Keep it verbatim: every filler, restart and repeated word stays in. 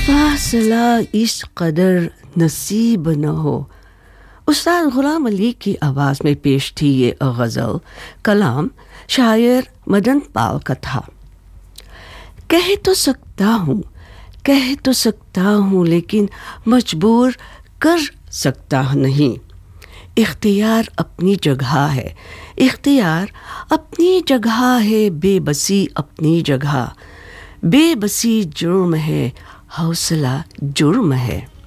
फासला इस कदर नसीब न हो। उस्ताद गुलाम अली की आवाज़ में पेश थी ये गज़ल। कलाम शायर मदन पाल का था। कह तो सकता हूँ कह तो सकता हूँ लेकिन मजबूर कर सकता नहीं। इख्तियार अपनी जगह है, इख्तियार अपनी जगह है, बेबसी अपनी जगह। बेबसी जुर्म है, हौसला जुर्म है।